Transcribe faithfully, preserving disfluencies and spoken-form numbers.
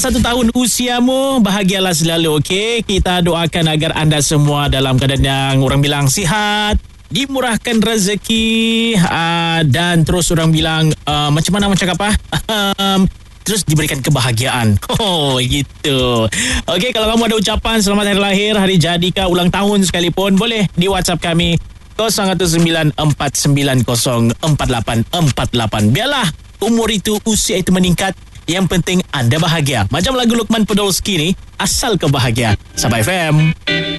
Satu tahun usiamu, bahagialah selalu, okey? Kita doakan agar anda semua dalam keadaan yang orang bilang sihat, dimurahkan rezeki, uh, dan terus orang bilang uh, macam mana macam apa? um, terus diberikan kebahagiaan. Oh, gitu. Okey, kalau kamu ada ucapan selamat hari lahir, hari jadi kah, ulang tahun sekalipun, boleh di WhatsApp kami kosong satu sembilan empat sembilan kosong empat lapan empat lapan. Biarlah umur itu, usia itu meningkat. Yang penting anda bahagia. Macam lagu Luqman Podolski ni, asal kau bahagia. Sabah F M.